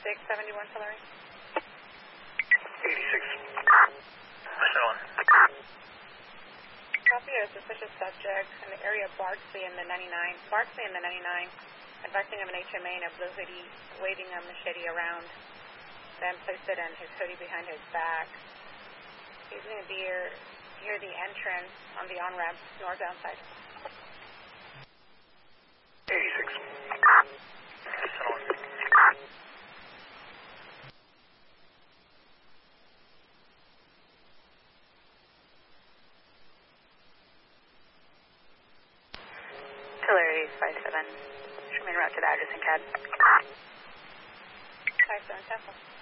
8671 Hillary. 86. Listen on. Copy a suspicious subject in the area of Barksley in the 99. Barksley in the 99. Advising him an HMA in a blue hoodie, waving a machete around. Then placed it in his hoodie behind his back. He's going to be near the entrance on the on-ramp, northbound side. 86. Listen on. Hillary 57. Show me route to the address in CAD. 57 Temple.